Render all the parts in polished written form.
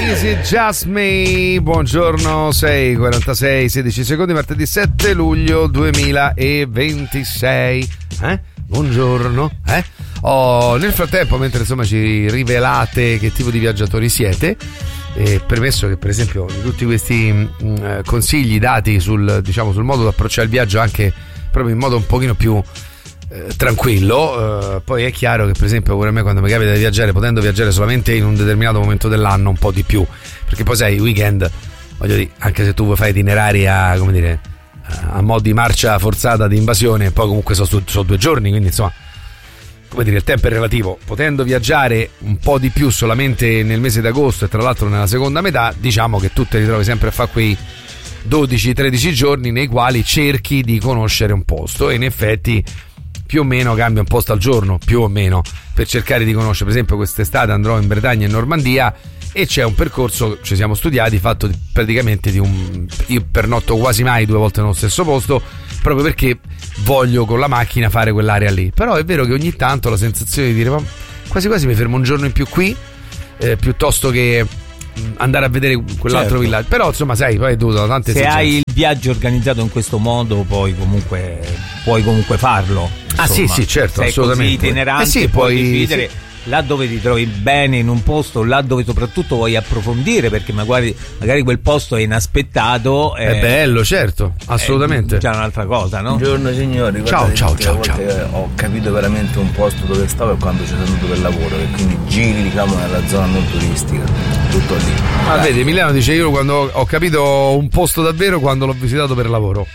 Is it just me? Buongiorno, 6:46, 16 secondi, martedì 7 luglio 2026. Buongiorno. Nel frattempo, mentre insomma ci rivelate che tipo di viaggiatori siete, permesso che per esempio di tutti questi consigli dati sul modo di approcciare il viaggio anche proprio in modo un pochino più tranquillo, poi è chiaro che per esempio pure a me quando mi capita di viaggiare, potendo viaggiare solamente in un determinato momento dell'anno, un po' di più, perché poi sai, i weekend, voglio dire, anche se tu vuoi fare itinerari a mo' di marcia forzata di invasione, poi comunque sono 2 giorni, quindi insomma, come dire, il tempo è relativo. Potendo viaggiare un po' di più solamente nel mese d'agosto e tra l'altro nella seconda metà, diciamo che tu ti ritrovi sempre a fare quei 12-13 giorni nei quali cerchi di conoscere un posto, e in effetti più o meno cambia un posto al giorno, più o meno, per cercare di conoscere. Per esempio quest'estate andrò in Bretagna e in Normandia e c'è un percorso, ci siamo studiati, fatto praticamente io pernotto quasi mai 2 volte nello stesso posto, proprio perché voglio con la macchina fare quell'area lì. Però è vero che ogni tanto ho la sensazione di dire, ma quasi quasi mi fermo un giorno in più qui, piuttosto che andare a vedere quell'altro villaggio. Però insomma, sai, poi è dovuto da tante esigenze. Se hai il viaggio organizzato in questo modo, puoi comunque farlo. Insomma, sì, certo, sei assolutamente. Così itinerante, puoi decidere là dove ti trovi bene in un posto, là dove soprattutto vuoi approfondire, perché magari quel posto è inaspettato. È bello, certo, assolutamente. È già un'altra cosa, no? Buongiorno signori. Ciao. Ho capito veramente un posto dove stavo e quando ci sono andato per lavoro, e quindi giri nella zona non turistica, tutto lì. Ma vedi, Emiliano dice, io quando ho capito un posto davvero quando l'ho visitato per lavoro.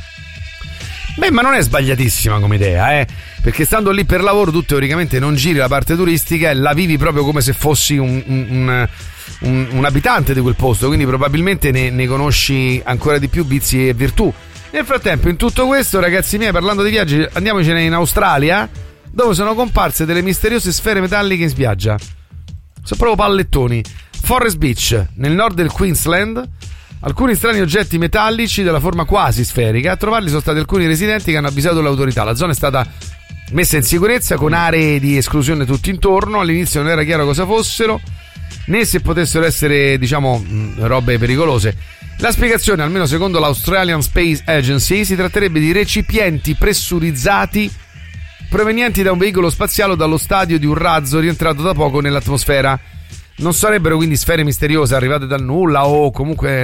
Beh, ma non è sbagliatissima come idea, perché stando lì per lavoro tu teoricamente non giri la parte turistica e la vivi proprio come se fossi un abitante di quel posto, quindi probabilmente ne conosci ancora di più vizi e virtù. Nel frattempo, in tutto questo, ragazzi miei, parlando di viaggi, andiamocene in Australia, dove sono comparse delle misteriose sfere metalliche in spiaggia. Sono proprio pallettoni. Forest Beach, nel nord del Queensland. Alcuni strani oggetti metallici della forma quasi sferica. A trovarli sono stati alcuni residenti che hanno avvisato le autorità. La zona è stata messa in sicurezza con aree di esclusione tutto intorno. All'inizio non era chiaro cosa fossero, né se potessero essere, robe pericolose. La spiegazione, almeno secondo l'Australian Space Agency, si tratterebbe di recipienti pressurizzati provenienti da un veicolo spaziale o dallo stadio di un razzo rientrato da poco nell'atmosfera. Non sarebbero quindi sfere misteriose arrivate dal nulla o comunque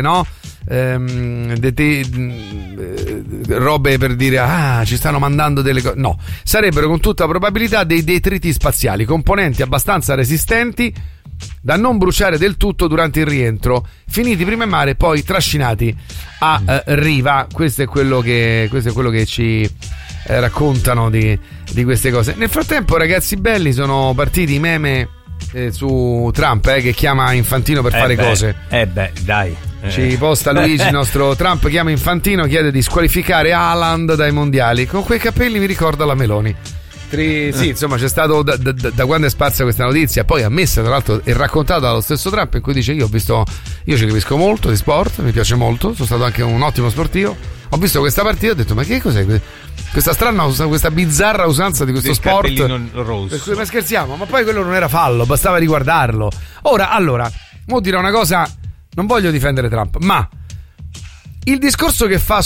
robe per dire ci stanno mandando delle cose. No, sarebbero con tutta probabilità dei detriti spaziali, componenti abbastanza resistenti da non bruciare del tutto durante il rientro, finiti prima in mare e poi trascinati a riva. Questo è quello che ci raccontano di queste cose. Nel frattempo, ragazzi belli, sono partiti i meme su Trump che chiama Infantino per fare cose. Dai. Ci posta Luigi, il nostro Trump chiama Infantino, chiede di squalificare Haaland dai mondiali. Con quei capelli mi ricorda la Meloni. Sì, insomma, c'è stato da quando è sparsa questa notizia, poi ammessa tra l'altro e raccontata dallo stesso Trump, in cui dice io ci capisco molto di sport, mi piace molto, sono stato anche un ottimo sportivo, ho visto questa partita e ho detto ma che cos'è questa strana, questa bizzarra usanza di questo sport rosso. Per cui, ma scherziamo, ma poi quello non era fallo, bastava riguardarlo. Allora, mo dirò una cosa, non voglio difendere Trump, ma il discorso che fa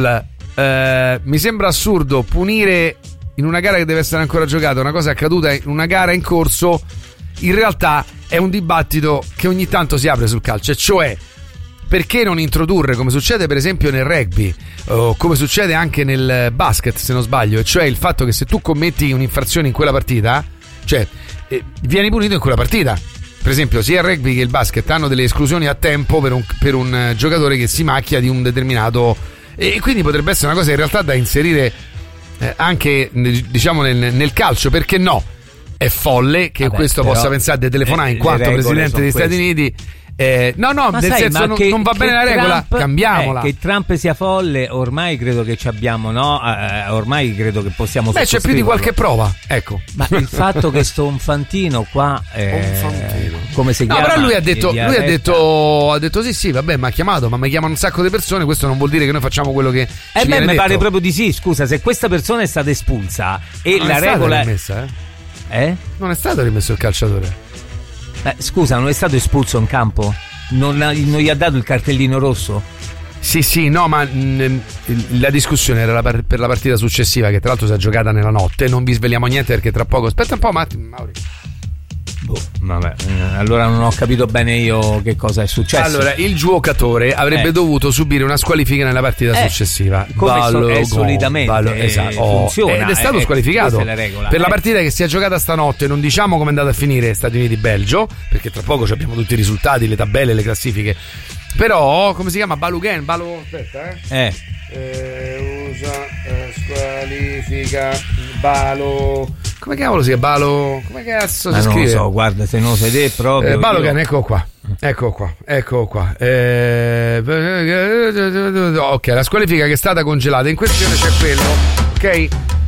mi sembra assurdo punire in una gara che deve essere ancora giocata una cosa accaduta in una gara in corso, in realtà è un dibattito che ogni tanto si apre sul calcio, e cioè perché non introdurre, come succede per esempio nel rugby o come succede anche nel basket se non sbaglio, e cioè il fatto che se tu commetti un'infrazione in quella partita, cioè vieni punito in quella partita. Per esempio sia il rugby che il basket hanno delle esclusioni a tempo per un giocatore che si macchia di un determinato, e quindi potrebbe essere una cosa in realtà da inserire anche nel calcio, perché no? È folle che questo possa pensare di telefonare in quanto presidente degli Stati Uniti. No, ma nel senso non va bene la regola, cambiamola. Che Trump sia folle, ormai credo che ci abbiamo, no? Ormai credo che possiamo c'è più di qualche prova, ecco. Ma il fatto che sto Infantino qua come si chiama? No, però lui ha detto sì, vabbè, mi ha chiamato, ma mi chiamano un sacco di persone, questo non vuol dire che noi facciamo quello che ci viene mi detto. pare proprio di sì, scusa, se questa persona è stata espulsa e non la regola è rimessa, non è stato rimesso il calciatore. Scusa, non è stato espulso in campo? non gli ha dato il cartellino rosso? Sì, no, ma la discussione era per la partita successiva, che tra l'altro si è giocata nella notte. Non vi sveliamo niente perché tra poco. Aspetta un po', Mauri. Vabbè, allora non ho capito bene io che cosa è successo. Allora, il giocatore avrebbe dovuto subire una squalifica nella partita successiva. Come solitamente esatto. funziona. Ed è stato squalificato è la regola, per la partita che si è giocata stanotte. Non diciamo come è andata a finire Stati Uniti-Belgio, perché tra poco abbiamo tutti i risultati, le tabelle, le classifiche. Però, come si chiama? Balugen? Aspetta, usa squalifica come cavolo si chiama? Come cazzo si scrive? Non lo so, guarda, se non lo sai te proprio. Balogan, ecco qua. Ok, la squalifica che è stata congelata. In questione c'è quello,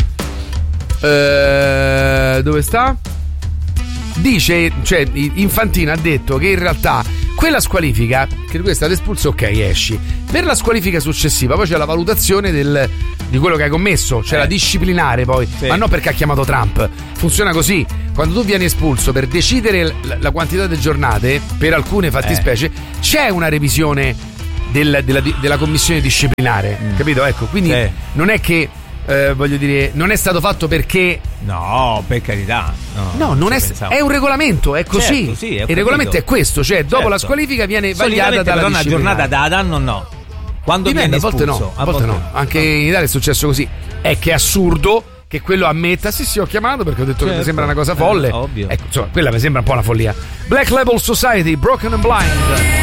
ok? Dove sta? Dice, cioè Infantino ha detto che in realtà quella squalifica, che tu è stato espulso, ok, esci. Per la squalifica successiva poi c'è la valutazione di quello che hai commesso, cioè la disciplinare poi, ma non perché ha chiamato Trump. Funziona così: quando tu vieni espulso, per decidere la quantità di giornate per alcune fattispecie c'è una revisione della commissione disciplinare, capito? Ecco, quindi non è che voglio dire, non è stato fatto perché. No, per carità. No, non è un regolamento, è così. Certo, sì, il regolamento è questo, cioè dopo la squalifica viene vagliata dalla una giornata da danno, no. Quando dipende, viene espulso, a volte no. Anche in Italia è successo così. È che è assurdo che quello ammetta. Sì, ho chiamato perché ho detto che mi sembra una cosa folle. Ovvio. Ecco, insomma, quella mi sembra un po' una follia. Black Label Society, Broken and Blind.